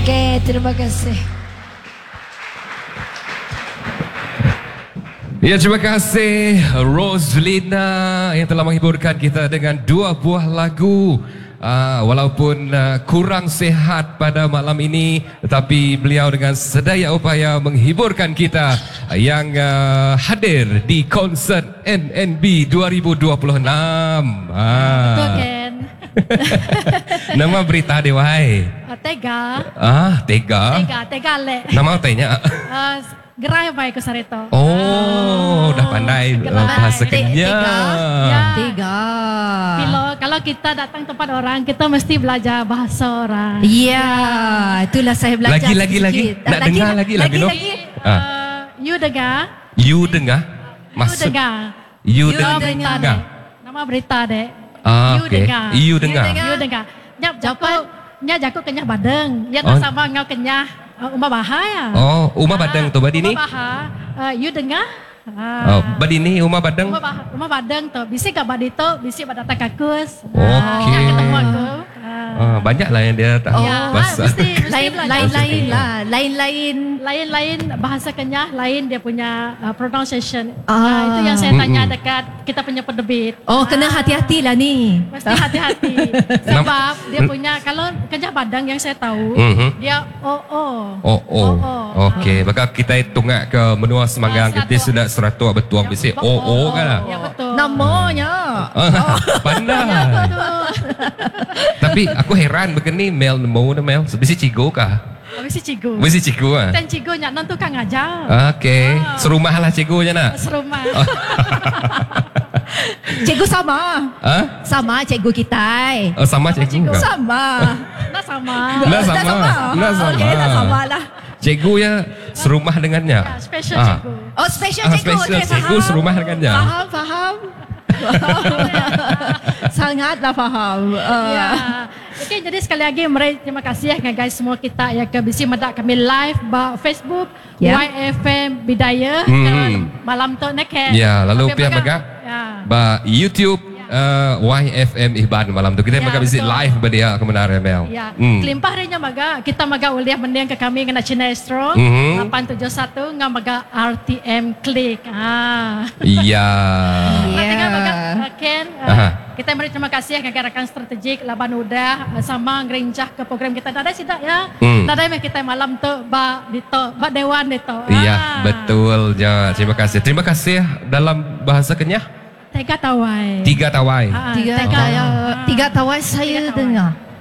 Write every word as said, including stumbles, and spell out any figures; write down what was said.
Okey, terima kasih. Ya, terima kasih Roslina yang telah menghiburkan kita dengan dua buah lagu. Uh, walaupun uh, kurang sehat pada malam ini, tetapi beliau dengan sedaya upaya menghiburkan kita uh, yang uh, hadir di konsert N N B dua ribu dua puluh enam. Ah. Betul kan? Nama berita dia wahai. Uh, tega. Ah, tega. Tega, tega le. Nama tanya. Uh, gerai baik ke sarito. Oh, dah pandai uh, bahasa Kenyang. Ya. Tiga. Kalau kalau kita datang tempat orang, kita mesti belajar bahasa orang. Ya, itulah saya belajar. Lagi, lagi, lagi. sedikit. Nak dengar lagi, lagi, no? lagi. Ah. Uh, you dengar? You dengar? You Maksud dengar? You You Nama dengar? berita dek. Nama berita dek. Ah, You okey. dengar. You dengar. You dengar. Nyap jago, nya jago kenyah badeng. Ya Oh. tak sama ngau kenyah uh, umah bahaya. Oh, Uma Badeng tu badi ni? Umah bahaya. Uh, you dengar? Oh, badi ni Uma Badeng. Umah bah, umah badeng tu. Bisi gak badi tu, bisi pada tak kakus. Okey. Nak ketemu aku. Ah, banyaklah yang dia tahu Ya, bahasa. mesti, mesti Lain, belajar. lain, lain lah. Lain-lain. Lain-lain bahasa Kenyah, lain dia punya uh, pronunciation. Ah. Ah. itu yang saya tanya Mm-mm. dekat kita punya penerbit. Oh, kena hati-hati lah ni. Mesti hati-hati. Sebab dia punya, kalau Kenyah Badang yang saya tahu, Mhm. dia oh oh. Oh, oh. oh. Okey, maka kita tungak ke menua semanggang Ah, kita satu. sudah seratus betul bisi. Oh, oh kan lah. Ya betul. Namanya. Ah, pandai. Betul. Tapi aku heran begini Mel nemu na Mel. Bisi cigo kah? Habis si cigu. Bisi cigo ah. Dan cigu nyak non tukang ajar. Okey, Ah. serumah lah cigunya nak. Serumah. Cikgu sama. Ah? Sama cikgu kita. Oh, sama cigu cikgu. kah? Sama. Nah sama. Nah, sama. Nah, sama. Okey, dah sama lah. Cikgu ya serumah dengannya. Ya, special Ah. cigu. Oh, special Ah, cikgu. special Okey, cikgu faham. serumah dengannya. Faham, faham. Sangatlah faham. Uh, Ya. Okey, jadi sekali lagi mari terima kasih ya guys semua kita yang ke bisi medak kami live ba Facebook Ya. Y F M Bidaya Hmm. kan malam tu nak kan. Ya, lalu Tapi pihak baga- megak Ya. ba YouTube uh, Y F M Ihban malam tu kita Ya, megak visit betul. live berdia kebenaran Mel. Ya, Hmm. kelimpah rinya maga kita maga uliah mendiang ke kami kena Cina Strong Mhm. lapan tujuh satu ngah maga R T M Click. Ah. Iya. Nah, Ya. tinggal maga uh, Ken uh, Aha. kita beri terima kasih ke rakan strategik Laban Udah uh, sama ngerinjah ke program kita. Ada sidak ya. Hmm. Ada yang kita malam tu ba dito, ba dewan dito. Iya, Ah. betul ja. Terima kasih. Terima kasih dalam bahasa Kenyah. Tega tawai. Tiga tawai. Ah, Tiga, tega. tawai, tiga tawai saya Tiga tawai. dengar.